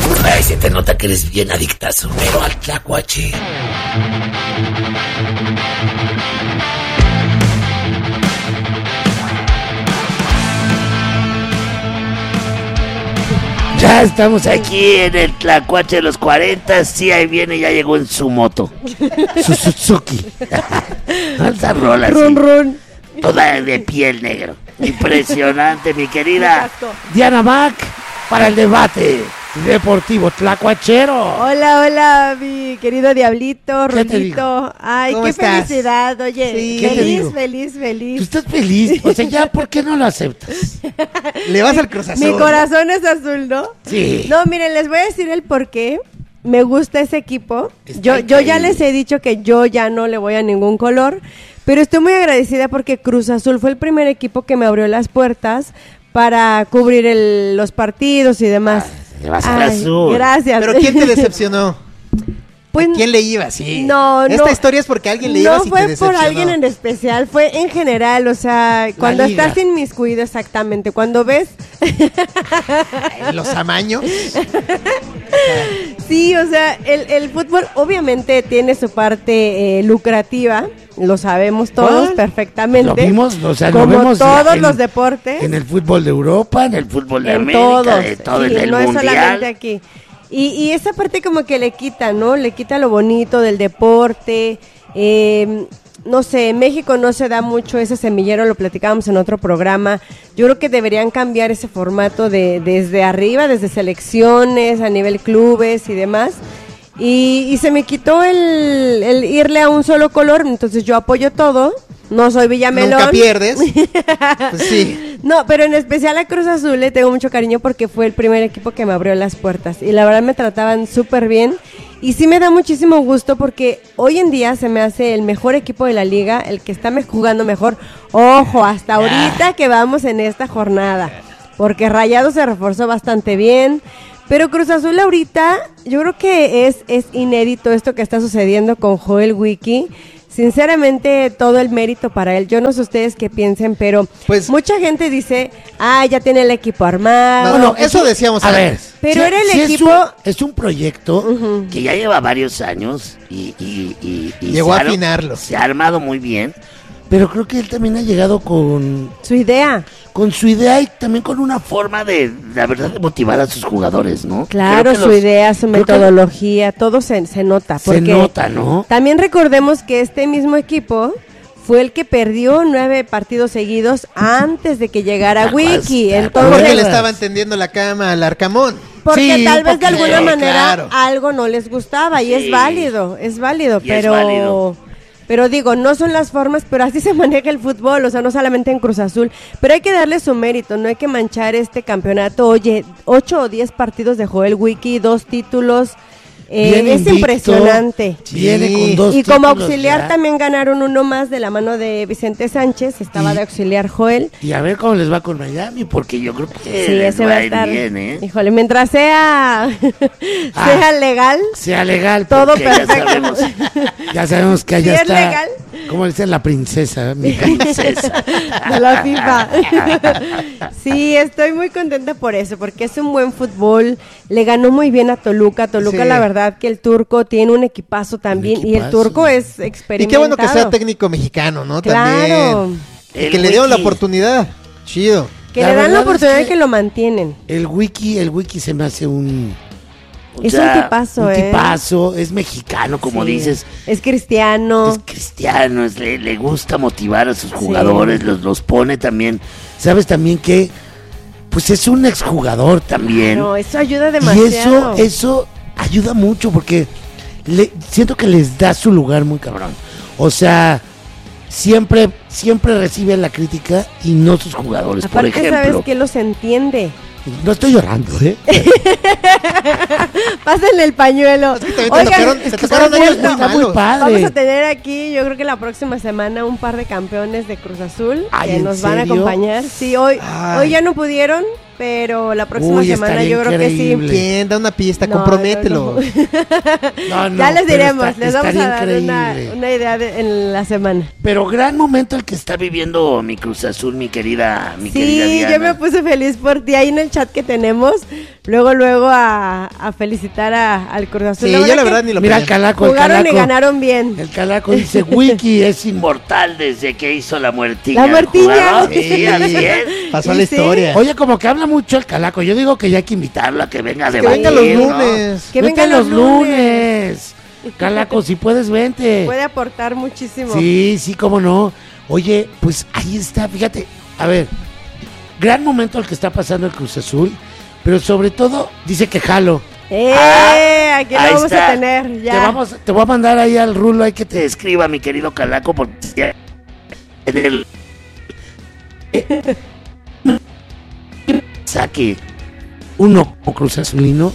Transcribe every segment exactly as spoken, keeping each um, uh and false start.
Ay, se te nota que eres bien adictazo, pero al tlacuache. Ya estamos aquí en el tlacuache de los cuarenta. Sí, ahí viene, ya llegó en su moto. Su Suzuki. Esa rola así. Run, run. Toda de piel negro. Impresionante, mi querida Exacto. Diana Mac, para el debate deportivo tlacuachero. Hola, hola, mi querido Diablito, Rulito. Ay, qué estás? Felicidad, oye. Sí. Feliz, feliz, feliz. Tú estás feliz, o sea, ya, ¿por qué no lo aceptas? Le vas al Cruz Azul. Mi corazón es azul, ¿no? Sí. No, miren, les voy a decir el por qué. Me gusta ese equipo. Yo, yo ya les he dicho que yo ya no le voy a ningún color, pero estoy muy agradecida porque Cruz Azul fue el primer equipo que me abrió las puertas para cubrir el, los partidos y demás. Le vas al azul. Gracias. ¿Pero quién te decepcionó? Pues, ¿quién le iba? Sí. No, no. Esta historia es porque alguien le iba no y te decepcionó. No fue por alguien en especial, fue en general, o sea, cuando estás inmiscuido exactamente, cuando ves... Los amaños. Sí, o sea, el, el fútbol obviamente tiene su parte eh, lucrativa, lo sabemos todos ¿Cuál? perfectamente. Lo vimos, o sea, como lo vemos todos en, los deportes. En el fútbol de Europa, en el fútbol de en América, todos, de todo, sí, en el no mundial. Es solamente aquí. Y, y esa parte como que le quita, ¿no? Le quita lo bonito del deporte. Eh, no sé, en México no se da mucho ese semillero, lo platicábamos en otro programa. Yo creo que deberían cambiar ese formato de desde arriba, desde selecciones, a nivel clubes y demás. Y, y se me quitó el, el irle a un solo color, entonces yo apoyo todo. No soy Villamelón. Nunca pierdes. Pues sí. No, pero en especial a Cruz Azul le tengo mucho cariño porque fue el primer equipo que me abrió las puertas. Y la verdad me trataban súper bien. Y sí me da muchísimo gusto porque hoy en día se me hace el mejor equipo de la liga, el que está me jugando mejor. Ojo, hasta ahorita que vamos en esta jornada. Porque Rayados se reforzó bastante bien. Pero Cruz Azul ahorita, yo creo que es, es inédito esto que está sucediendo con Joel Wiki. Sinceramente, todo el mérito para él. Yo no sé ustedes qué piensen, pero pues, mucha gente dice, ah, ya tiene el equipo armado. No, no, eso decíamos a ver. Pero si, era el si equipo... Es un, es un proyecto uh-huh. que ya lleva varios años y... y, y, y Llegó a afinarlo. Se ha armado muy bien, pero creo que él también ha llegado con... Su idea. Con su idea y también con una forma de, la verdad, de motivar a sus jugadores, ¿no? Claro, su los, idea, su metodología, todo se, se nota. Se nota, ¿no? También recordemos que este mismo equipo fue el que perdió nueve partidos seguidos antes de que llegara Wiki. Entonces, porque le estaban tendiendo la cama al Arcamón. Porque sí, tal vez porque, de alguna sí, manera claro. algo no les gustaba y sí. es válido, es válido, y pero... Es válido. Pero digo, no son las formas, pero así se maneja el fútbol, o sea, no solamente en Cruz Azul. Pero hay que darle su mérito, no hay que manchar este campeonato. Oye, ocho o diez partidos de Joel Wiki, dos títulos, eh, es invicto, impresionante. Viene con dos y como títulos auxiliar ya. También ganaron uno más de la mano de Vicente Sánchez, estaba y, de auxiliar Joel. Y a ver cómo les va con Miami, porque yo creo que sí, les ese va va a a ir estar, bien, ¿eh? Híjole, mientras sea, ah, sea legal. Sea legal, todo perfecto. Ya sabemos, ya sabemos que allá si está. Es legal. ¿Cómo dice la princesa? Mi princesa. De la FIFA. Sí, estoy muy contenta por eso, porque es un buen fútbol. Le ganó muy bien a Toluca. Toluca, sí. La verdad que el turco tiene un equipazo también. Un equipazo. Y el turco es experimentado. Y qué bueno que sea técnico mexicano, ¿no? Claro. También. Y que le dieron la oportunidad. Chido. Que la le dan la oportunidad es que, que lo mantienen. El wiki, el wiki se me hace un... O es sea, un tipazo, un ¿eh? tipazo, es mexicano, como sí. dices. Es cristiano. Es cristiano, es, le, le gusta motivar a sus jugadores, sí. los, los pone también. Sabes también que, pues es un exjugador también. No, eso ayuda demasiado. Y eso, eso ayuda mucho porque le, siento que les da su lugar muy cabrón. O sea, siempre, siempre reciben la crítica y no sus jugadores, aparte, por ejemplo. ¿sabes qué? Los entiende. No estoy llorando, ¿eh? Pásenle el pañuelo. Es que te, te Oigan, tocaron, te tocaron años muy está muy padre. Vamos a tener aquí, yo creo que la próxima semana, un par de campeones de Cruz Azul Ay, que nos serio? van a acompañar. Sí, hoy, hoy ya no pudieron, pero la próxima Uy, semana estaría yo creo que sí. increíble. ¿Quién? Da una pista, No, compromételo. No, no, Ya les pero diremos, está- les vamos a estaría dar una, increíble. una idea de- en la semana. Pero gran momento el que está viviendo mi Cruz Azul, mi querida, mi querida Sí, Diana. yo me puse feliz por ti ahí en el chat que tenemos. Luego, luego a, a felicitar a, al Cruz Azul. Sí, La yo la que verdad ni lo Mira pedí. el calaco, el jugaron calaco. y ganaron bien. El calaco dice, Wiki es Inmortal desde que hizo la muertilla. La del muertilla. jugador. Sí, así es. Pasó Sí, la sí. historia. Oye, como que habla mucho el calaco. Yo digo que ya hay que invitarlo a Que venga de que venga los batir, ¿no? lunes. Que Vete vengan los lunes. Calaco, si puedes, vente. Puede aportar muchísimo. Sí, sí, cómo no. Oye, pues ahí está, fíjate. A ver, gran momento el que está pasando el Cruz Azul, pero sobre todo dice que jalo. ¡Eh! Ah, aquí lo ahí vamos está. a tener. Ya. Te, vamos, te voy a mandar ahí al rulo, hay que te... Te escriba, mi querido Calaco, porque en el saque uno como Cruz Azulino,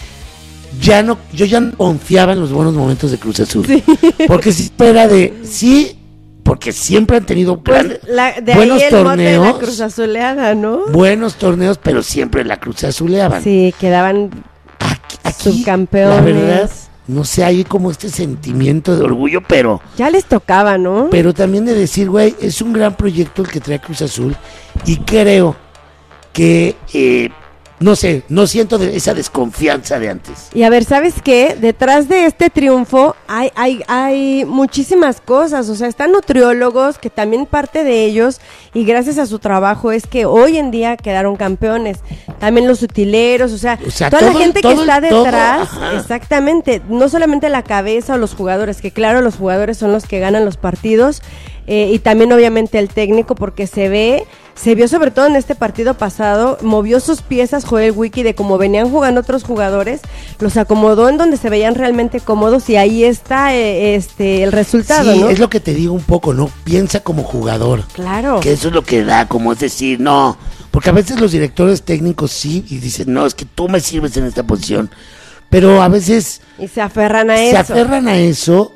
ya no, yo ya no confiaba en los buenos momentos de Cruz Azul. Porque si era de, sí, porque siempre han tenido Pues, grandes- la- de buenos ahí el mote de la torneos. Cruz Azuleada, ¿no? buenos torneos, pero siempre la Cruz Azuleaban. Sí, quedaban Aquí, aquí, subcampeones. la verdad, no sé, hay como este sentimiento de orgullo, pero, Ya les tocaba, ¿no? pero también de decir, güey, es un gran proyecto el que trae Cruz Azul, y creo que, eh, no sé, no siento de esa desconfianza de antes. Y a ver, ¿sabes qué? Detrás de este triunfo hay, hay, hay muchísimas cosas. O sea, están nutriólogos que también parte de ellos, y gracias a su trabajo es que hoy en día quedaron campeones. También los utileros, o sea, O sea, toda todo la el- gente todo que el- está todo, detrás, ajá. exactamente, no solamente la cabeza o los jugadores, que claro, los jugadores son los que ganan los partidos, eh, y también obviamente el técnico, porque se ve, se vio sobre todo en este partido pasado, movió sus piezas Joel Wiki de cómo venían jugando otros jugadores, los acomodó en donde se veían realmente cómodos, y ahí está eh, este el resultado, Sí, ¿no? es lo que te digo un poco, ¿no? Piensa como jugador. Claro. que eso es lo que da, como es decir, no, Porque a veces los directores técnicos sí, y dicen, no, es que tú me sirves en esta posición. Pero a veces Y se aferran a se eso. aferran a eso,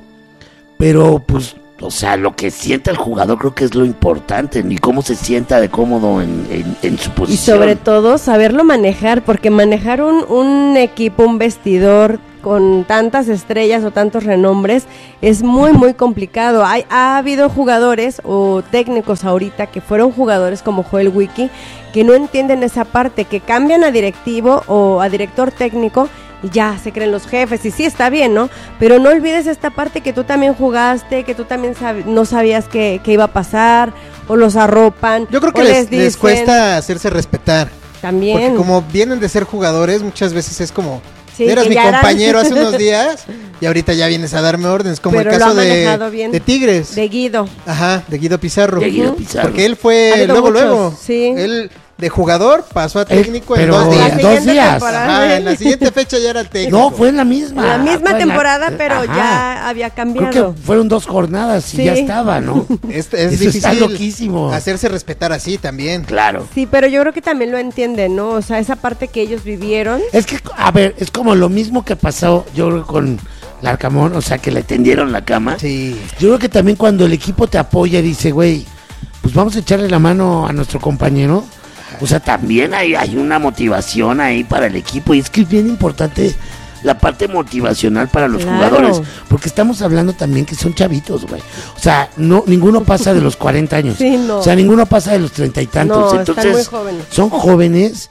pero pues, o sea, lo que sienta el jugador creo que es lo importante, ni cómo se sienta de cómodo en, en, en su Y posición. sobre todo saberlo manejar, porque manejar un, un equipo, un vestidor con tantas estrellas o tantos renombres es muy muy complicado. Hay, ha habido jugadores o técnicos ahorita que fueron jugadores como Joel Wiki que no entienden esa parte, que cambian a directivo o a director técnico y ya se creen los jefes, y sí está bien, ¿no? Pero no olvides esta parte que tú también jugaste, que tú también sab- no sabías que, que iba a pasar, o los arropan. Yo creo que o les, les dicen- cuesta hacerse respetar. También. Porque como vienen de ser jugadores, muchas veces es como, Sí, eras que mi ya eran- compañero hace unos días y ahorita ya vienes a darme órdenes, como Pero el lo caso ha de, manejado bien. de Tigres. De Guido. Ajá, de Guido Pizarro. De Guido Ujú. Pizarro. Porque él Ha fue habido luego, muchos, luego. sí. Él de jugador pasó a técnico en pero dos en días. La dos siguiente días. temporada. Ajá, en la siguiente fecha ya era técnico. no, fue en la misma. La misma Fue en la- temporada, pero Ajá. ya había Creo cambiado. que fueron dos jornadas y Sí. ya estaba, ¿no? Es, es Eso difícil está loquísimo. hacerse respetar así también. Claro. Sí, pero yo creo que también lo entienden, ¿no? O sea, esa parte que ellos vivieron. Es que, a ver, es como lo mismo que pasó, yo creo, con Larcamón, o sea, que le Tendieron la cama. Sí. Yo creo que también cuando el equipo te apoya y dice, güey, pues vamos a echarle la mano a nuestro compañero. O sea, también hay, hay una motivación ahí para el equipo. Y es que es bien importante la parte motivacional para los Claro. jugadores. Porque estamos hablando también que son chavitos, güey. O sea, no, ninguno pasa de los cuarenta años. Sí, no. O sea, ninguno pasa de los treinta y tantos. No, están Entonces, muy jóvenes. son jóvenes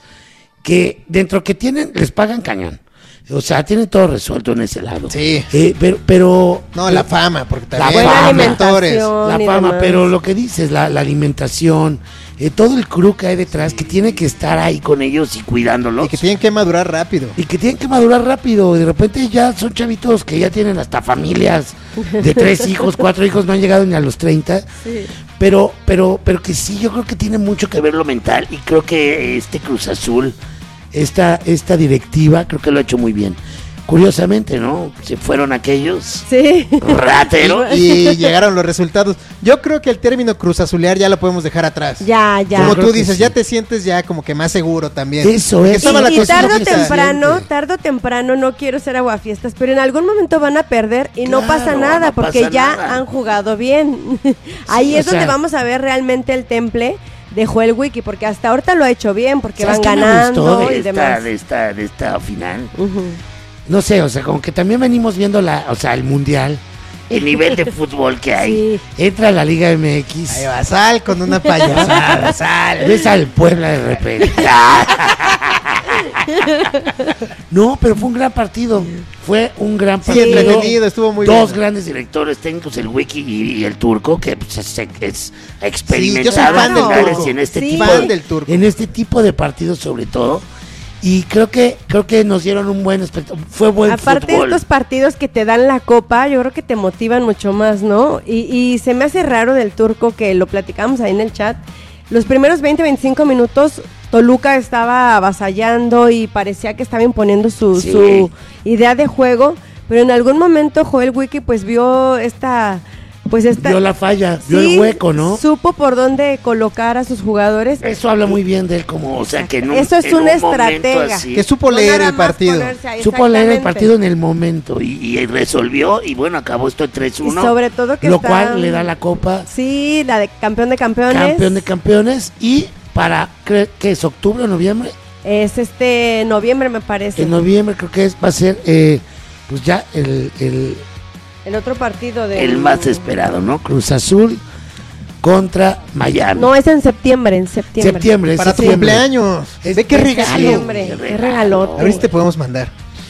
que dentro que tienen, les pagan cañón. O sea, tienen todo resuelto en ese lado. Sí. Eh, pero, pero No, la fama, porque también buena los alimentación. mentores. la y fama, demás. pero lo que dices, la, la alimentación, eh, todo el crew que hay detrás, que tiene que estar ahí con ellos y cuidándolos. Y que tienen que madurar rápido. Y que tienen que madurar rápido. De repente ya son chavitos que ya tienen hasta familias de tres hijos, cuatro hijos, no han llegado ni a los treinta. Sí. Pero, pero, pero que sí, yo creo que tiene mucho que Que ver lo mental. Y creo que este Cruz Azul, esta, esta directiva. creo que lo ha hecho muy bien. Curiosamente, ¿no? Se fueron aquellos Sí. rateros. Y llegaron los resultados. Yo creo que el término Cruz Azulear ya lo podemos dejar atrás. Ya, ya. Como creo tú que dices, sí. ya te sientes ya como que más seguro también. Eso Porque es. estaba la Y, y cosa tarde o loquita. temprano, siente. tarde o temprano, no quiero ser aguafiestas, pero en algún momento van a perder y no Claro, pasa nada, no porque pasa ya nada. han jugado bien. Ahí o es donde sea- vamos a ver realmente el temple de Joel Wiki, porque hasta ahorita lo ha hecho bien, porque ¿Sabes van qué me ganando gustó y de esta, demás. de esta, de esta final. Ujú. No sé, o sea, como que también venimos viendo la, o sea, el mundial. El nivel de fútbol que hay. Sí. Entra a la Liga M X. Ahí va, sal con una payasada, sal. Ves al Puebla de repente. No, pero fue un gran partido. Fue un gran Sí, partido. entretenido, estuvo muy Dos bien. grandes Directores técnicos, el Wiki y, y el Turco, que pues, es, es Sí, experimentado yo soy fan en del finales Turco. y en este Sí. tipo Fan de- del Turco. en este tipo de partidos sobre todo. Y creo que creo que nos dieron un buen espectáculo. Fue buen Aparte de fútbol. estos partidos que te dan la copa, yo creo que te motivan mucho más, ¿no? Y, y se me hace raro del Turco que lo platicamos ahí en el chat. Los primeros veinte, veinticinco minutos, Toluca estaba avasallando y parecía que estaba imponiendo su, Sí. su idea de juego, pero en algún momento Joel Wiki pues vio esta... Pues esta Vio la falla, vio sí, el hueco, ¿no? Supo por dónde colocar a sus jugadores. Eso habla muy bien de él como, O sea, que en un, Eso es en una un momento estratega. así, Que supo No leer nada el más partido. ponerse ahí, supo leer el exactamente. partido en el momento. y, y resolvió, y bueno, acabó esto en tres Y uno. sobre todo que Lo está- cual le da la copa Sí, la de campeón de campeones. campeón de campeones. Y para, creo que es octubre o noviembre. Es este noviembre, me parece. En noviembre creo que es, va a ser, eh, pues ya el, el El otro partido de... El más esperado, ¿no? Cruz Azul contra Miami. No, es en septiembre, en septiembre. septiembre, es Para tu septiembre. cumpleaños. Es- Ve qué es regalo. Septiembre, Qué qué regalo. regalote. A ver si te podemos mandar.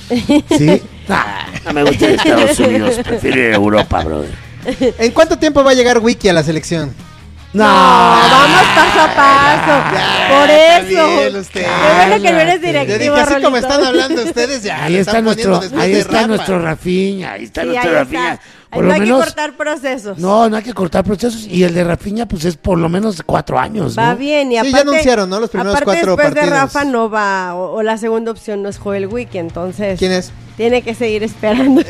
Sí. Ah, No me gusta ir a Estados Unidos, prefiero ir a Europa, brother. ¿En cuánto tiempo va a llegar Wiki a la selección? No, vamos paso a paso. ya, Por está eso. bien usted. Qué bueno que no eres Cálmate. Yo directivo, dije, así como Rolito. están hablando ustedes, ya. ahí le está están nuestro, poniendo después ahí de está Rafa. nuestro Rafiña. Ahí está Sí, nuestra ahí Rafinha. está. Por Ahí lo no hay menos- que cortar procesos. No, no hay que cortar procesos. Y el de Rafiña, pues es por lo menos cuatro años, ¿no? Va bien y Sí, ya aparte anunciaron, ¿no? Los primeros aparte cuatro después de partidos. Rafa no va o, o la segunda opción no es Joel Wiki, entonces ¿Quién es? tiene que seguir esperando.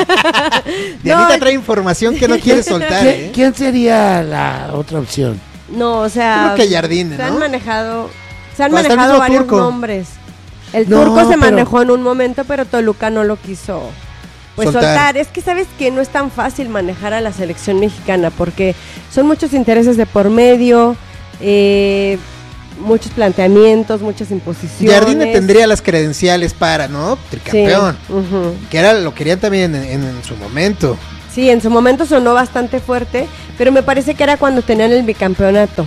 Dianita No, trae información que no quiere soltar, ¿Qui- ¿eh? ¿Quién sería la otra opción? No, o sea, Creo que Jardine, se han ¿no? manejado, se han O hasta el manejado mismo varios Turco. nombres. El No, turco se pero- manejó en un momento, pero Toluca no lo quiso. Pues Soltar. soltar. Es que sabes que no es tan fácil manejar a la selección mexicana porque son muchos intereses de por medio, eh, muchos planteamientos, muchas imposiciones. Jardine tendría las credenciales para, ¿no? Sí, Tricampeón. ujú. Que era lo querían también en, en- en su momento. Sí, en su momento sonó bastante fuerte, pero me parece que era cuando tenían el bicampeonato.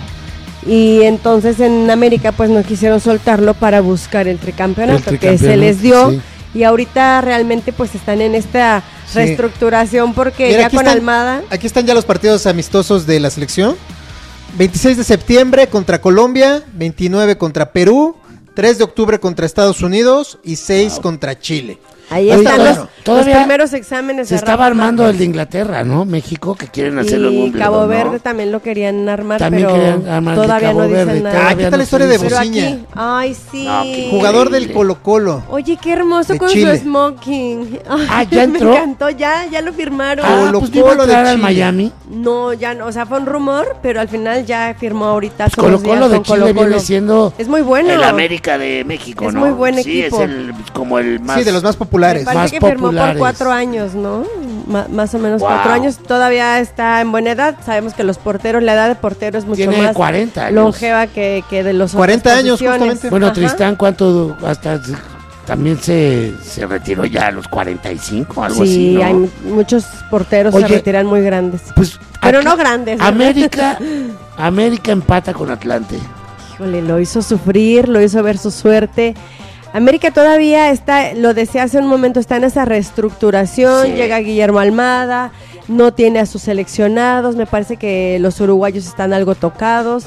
Y entonces en América pues no quisieron soltarlo para buscar el tricampeonato, El que se tricampeonato, les dio. sí. Y ahorita realmente pues están en esta Sí. reestructuración porque Mira, ya aquí con están- Almada... Aquí están ya los partidos amistosos de la selección. veintiséis de septiembre contra Colombia, veintinueve contra Perú, tres de octubre contra Estados Unidos y seis contra Chile. Ahí Oye, están todavía- los, los todavía primeros exámenes. Se de estaba Rafa armando Márquez. el de Inglaterra, ¿no? México, que Quieren hacerlo en Y Wimbledon, Cabo ¿no? Verde también lo querían armar, También pero querían armar el de todavía Cabo no dicen Verde, nada. Ah, todavía ¿qué tal no la historia se de dice. Pero Bociña? aquí, ay sí. No, qué Jugador del Increíble. Colo Colo. Oye, qué hermoso De con Chile. su smoking. Ay, Ah, ¿ya entró? Me encantó, ya, ya lo firmaron. Ah, Colo pues no iba a Colo de entrar al Chile. Miami. No, ya no, o sea, fue un rumor, pero al final ya firmó ahorita. hace Colo unos días Colo de con Chile Colo-Colo. viene siendo... Es muy bueno. El América de México, Es ¿no? muy buen sí, equipo. es el, como el más... Sí, de los más Me populares. parece más que firmó por populares. cuatro años, ¿no? Ma- más o menos Wow. cuatro años. Todavía está en buena edad. Sabemos que los porteros, la edad de portero es mucho Tiene más cuarenta años. longeva que, que de los cuarenta otras años, posiciones. justamente. Bueno, Ajá. Tristán, ¿cuánto hasta también se... Se retiró ya a los cuarenta y cinco, algo Sí, así, ¿no? hay mu- muchos porteros Oye, se retiran muy grandes. Pues, Pero acá- no grandes, ¿verdad? América, América empata con Atlante. Híjole, lo hizo sufrir, lo hizo ver su suerte. América todavía está, lo decía hace un momento, está en esa reestructuración. Sí. Llega Guillermo Almada, no tiene a sus seleccionados. Me parece que los uruguayos están algo tocados.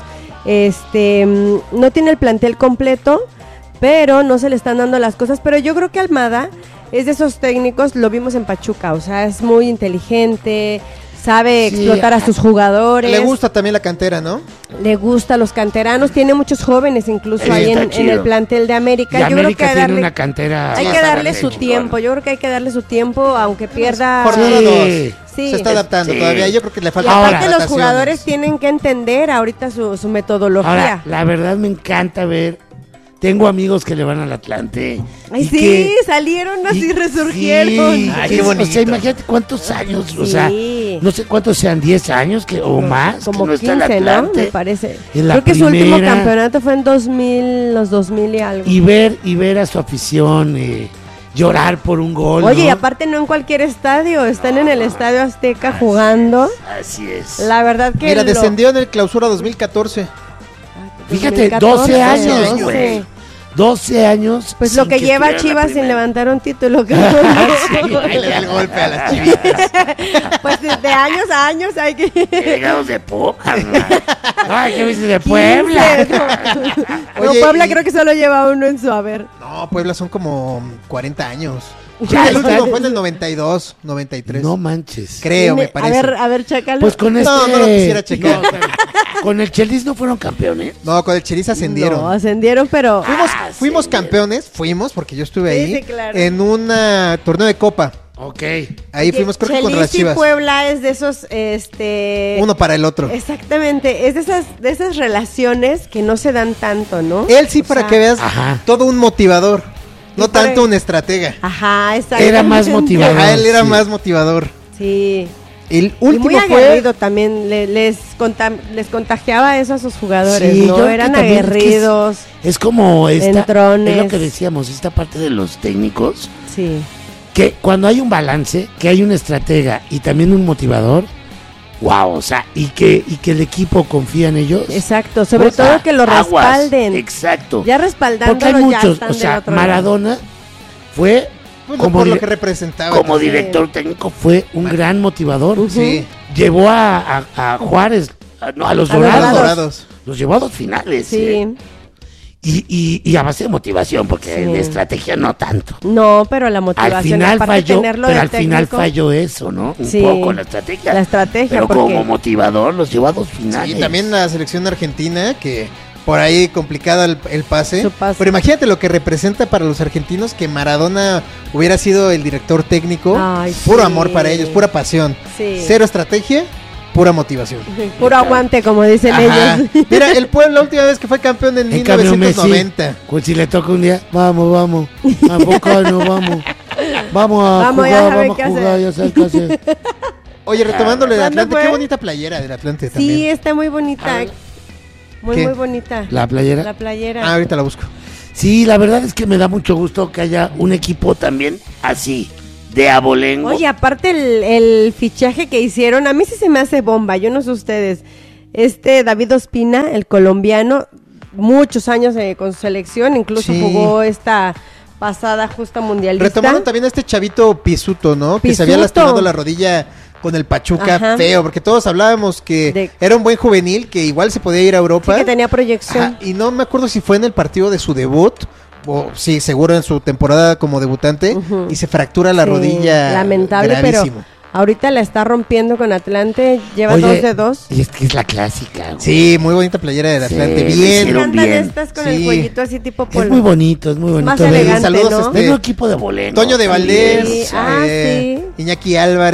Este, mm, no tiene el plantel completo, pero no se le están dando las cosas. Pero yo creo que Almada es de esos técnicos, lo vimos en Pachuca, o sea, es muy inteligente, sabe Sí, explotar a sus jugadores. Le gusta también la cantera, ¿no? Le gusta a los canteranos, tiene muchos jóvenes incluso Sí, ahí está en, en chido. el plantel de América. Y Yo creo América que hay que tiene darle, una cantera... hay que bastante darle su chingona. tiempo. Yo creo que hay que darle su tiempo, aunque pierda. Jornada Sí. dos. Sí. Se está adaptando Sí. todavía. Yo creo que le Y falta Ahora- aparte los adaptaciones. jugadores tienen que entender ahorita su, su metodología. Ahora, la verdad me encanta ver tengo amigos que le van al Atlante. Ay, y sí, que- salieron así, y- resurgieron. sí, Ay, que- qué O bonito. sea, imagínate cuántos años, o Sí. sea, no sé cuántos sean, diez años que, o más, Como que no está el quince, ¿no? Atlante. Me parece. En la Creo que su último primera. campeonato fue en dos mil, los dos mil y algo. Y ver, y ver a su afición eh, llorar por un gol. Oye, ¿no? y aparte no en cualquier estadio, están en el Estadio Azteca jugando. Así es. La verdad que Mira, lo- descendió en el clausura dos mil catorce. Fíjate, dos mil catorce, doce años, doce. güey. doce años. Pues sin lo que lleva estuviera en la Chivas sin primera. levantar un título. que- Ahí le da el golpe a las chivitas. Pues de, de años a años hay que... Llegados de poca, Ay, ¿qué viste de quince, Puebla? no. Pero Oye, Puebla y- creo que solo lleva uno en su haber. No, Puebla son como cuarenta años. Ya el está. último fue en el noventa y dos, noventa y tres. No manches. Creo, me Tiene- parece. A ver, a ver, chécalo. Pues con este. No, no lo quisiera checar. No, con el Chelis no fueron campeones. No, con el Chelis ascendieron. No, ascendieron, pero... Fuimos, Ah, fuimos sí. campeones, fuimos, porque yo estuve Sí, ahí, sí, claro. en un torneo de copa. Ok. Ahí fuimos, creo que contra las Chelis y Chivas. Puebla es de esos, este... Uno para el otro. Exactamente, es de esas, de esas relaciones que no se dan tanto, ¿no? Él sí, O para sea, que veas, Ajá. todo un motivador. No Y para- tanto un estratega. Ajá, exacto. Era más motivador. Ajá, él era sí. más motivador. Sí. El Y último muy fue... aguerrido también, le- les, conta- les contagiaba eso a sus jugadores, Sí, yo ¿no? creo que Eran también es que es- aguerridos, Es como esta. Entrones. Es lo que decíamos, esta parte de los técnicos. sí. Que cuando hay un balance, que hay un estratega y también un motivador. Wow, o sea, y que, y que el equipo confía en ellos. Exacto, sobre O sea, todo que lo Aguas. respalden. Exacto. Ya Porque hay respaldándolo ya muchos, están o del sea, otro lado. Maradona fue Pues, como, por lo dire- que representaba. Como entonces. director técnico. fue un gran motivador. Sí, Llevó a, a- a Juárez, a, no, a los A los dorados. los Dorados. dorados. Los llevó a dos finales. Sí. ¿eh? Y, y, y a base de motivación, porque Sí. de estrategia no tanto. No, pero la motivación, Al final aparte de falló, tenerlo pero de al final técnico, falló eso, ¿no? Un Sí. poco la estrategia. la estrategia, Pero porque como motivador los llevó a dos finales. Sí, también la selección argentina, que por ahí complicado el, el pase. Su pase. Pero imagínate lo que representa para los argentinos que Maradona hubiera sido el director técnico. Ay, Puro sí. amor para ellos, pura pasión. Sí. Cero estrategia, pura motivación. puro aguante, como dicen Ajá. ellos. Mira, el Puebla la última vez que fue campeón en, En cambio, mil novecientos Messi, noventa. pues si le toca un día, vamos, vamos, a Boca no, vamos, vamos a Vamos, ya jugar, saben vamos qué a jugar, hacer. ya sabes qué hacer. Oye, retomándole de ¿Cuándo Atlante, fue? qué bonita playera del Atlante Sí, también. está muy bonita. Muy, ¿Qué? muy bonita. La playera. La playera. Ah, ahorita la busco. Sí, la verdad es que me da mucho gusto que haya un equipo también Así, de abolengo. Oye, aparte el, el fichaje que hicieron, a mí sí se me hace bomba, yo no sé ustedes. Este David Ospina, el colombiano, muchos años eh, con su selección, incluso Sí. jugó esta pasada justa mundialista. Retomaron también a este chavito Pisuto, ¿no? Que se había Pisuto. lastimado la rodilla con el Pachuca Ajá. feo, porque todos hablábamos que De- era un buen juvenil, que igual se podía ir a Sí, Europa. que tenía proyección. Ajá, y no me acuerdo si fue en el partido de su debut, o sí, seguro en su temporada como debutante, Ujú. y se fractura la Sí, rodilla. lamentable, gravísimo. pero ahorita la está rompiendo con Atlante, lleva Oye, dos de dos. Y es que es la clásica. güey. Sí, muy bonita playera del Sí, Atlante, le Me bien. hicieron encantan bien. estas con Sí. el cuellito así tipo Es polo. muy bonito, es muy bonito. Más ver- elegante, Saludos, ¿no? este, ver un equipo de bolengo. Toño de también. Valdés, Sí, ah, eh, sí. Iñaki Álvarez.